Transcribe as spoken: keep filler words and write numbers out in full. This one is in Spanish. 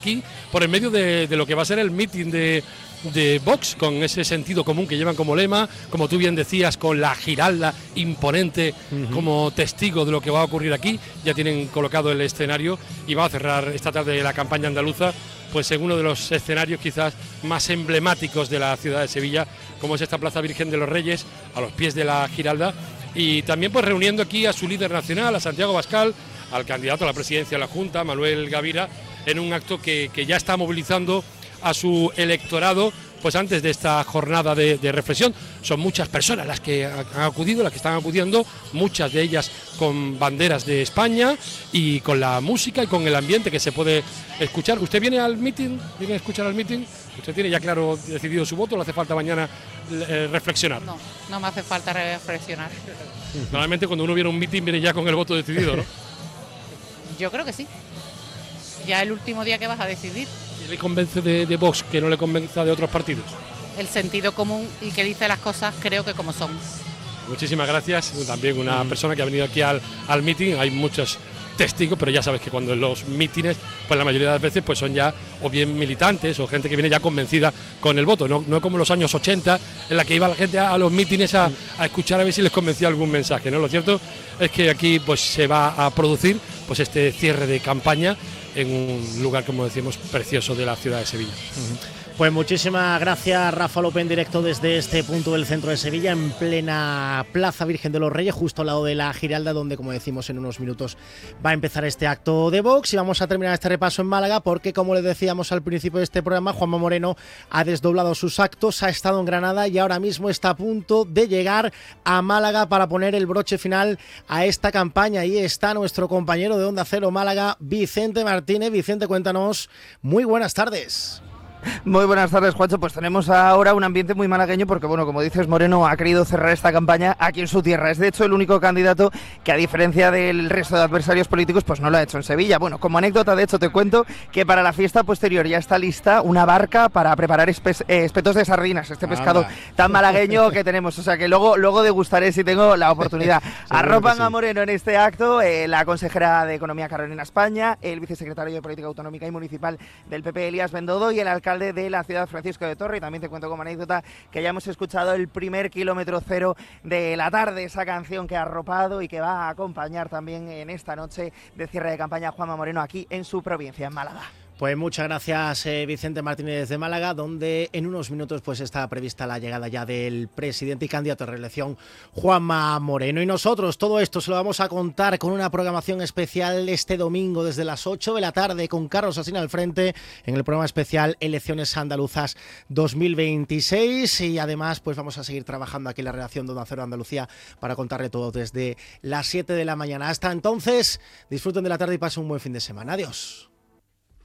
aquí por en medio de, de lo que va a ser el meeting de, de Vox, con ese sentido común que llevan como lema, como tú bien decías, con la Giralda imponente uh-huh. como testigo de lo que va a ocurrir aquí. Ya tienen colocado el escenario y va a cerrar esta tarde la campaña andaluza pues en uno de los escenarios quizás más emblemáticos de la ciudad de Sevilla, como es esta Plaza Virgen de los Reyes, a los pies de la Giralda, y también pues reuniendo aquí a su líder nacional, a Santiago Abascal, al candidato a la presidencia de la Junta, Manuel Gavira, en un acto que, que ya está movilizando a su electorado, pues antes de esta jornada de, de reflexión. Son muchas personas las que han acudido, las que están acudiendo, muchas de ellas con banderas de España y con la música y con el ambiente que se puede escuchar. ¿Usted viene al meeting? ¿Viene a escuchar al meeting? ¿Usted tiene ya claro decidido su voto o le hace falta mañana eh, reflexionar? No, no me hace falta reflexionar. Normalmente cuando uno viene a un meeting viene ya con el voto decidido, ¿no? Yo creo que sí. Ya el último día que vas a decidir. ¿Qué le convence de, de Vox que no le convenza de otros partidos? El sentido común y que dice las cosas creo que como son. Muchísimas gracias. También una mm. persona que ha venido aquí al, al meeting. Hay muchos testigos, pero ya sabes que cuando en los mítines, pues la mayoría de las veces pues son ya o bien militantes o gente que viene ya convencida con el voto. No, no como en los años ochenta, en la que iba la gente a, a los mítines a, a escuchar a ver si les convencía algún mensaje, ¿no? Lo cierto es que aquí pues se va a producir pues este cierre de campaña en un lugar, como decimos, precioso de la ciudad de Sevilla. Uh-huh. Pues muchísimas gracias, Rafa López, en directo desde este punto del centro de Sevilla, en plena Plaza Virgen de los Reyes, justo al lado de la Giralda, donde, como decimos, en unos minutos va a empezar este acto de Vox. Y vamos a terminar este repaso en Málaga porque, como le decíamos al principio de este programa, Juanma Moreno ha desdoblado sus actos, ha estado en Granada y ahora mismo está a punto de llegar a Málaga para poner el broche final a esta campaña. Ahí está nuestro compañero de Onda Cero Málaga, Vicente Martínez. Vicente, cuéntanos. Muy buenas tardes. Muy buenas tardes, Juancho. Pues tenemos ahora un ambiente muy malagueño porque, bueno, como dices, Moreno ha querido cerrar esta campaña aquí en su tierra. Es, de hecho, el único candidato que, a diferencia del resto de adversarios políticos, pues no lo ha hecho en Sevilla. Bueno, como anécdota, de hecho, te cuento que para la fiesta posterior ya está lista una barca para preparar espe- eh, espetos de sardinas, este pescado Anda. tan malagueño que tenemos. O sea, que luego, luego degustaré si tengo la oportunidad. Arropan sí. a Moreno en este acto eh, la consejera de Economía, Carolina España, el vicesecretario de Política Autonómica y Municipal del P P, Elías Bendodo, y el alcalde de la ciudad, Francisco de Torre. Y también te cuento como anécdota que ya hemos escuchado el primer kilómetro cero de la tarde, esa canción que ha arropado y que va a acompañar también en esta noche de cierre de campaña Juanma Moreno aquí en su provincia, en Málaga. Pues muchas gracias, eh, Vicente Martínez de Málaga, donde en unos minutos pues está prevista la llegada ya del presidente y candidato a reelección, Juanma Moreno. Y nosotros todo esto se lo vamos a contar con una programación especial este domingo desde las ocho de la tarde con Carlos Asina al frente en el programa especial Elecciones Andaluzas dos mil veintiséis. Y además pues vamos a seguir trabajando aquí en la redacción de Onda Cero Andalucía para contarle todo desde las siete de la mañana. Hasta entonces, disfruten de la tarde y pasen un buen fin de semana. Adiós.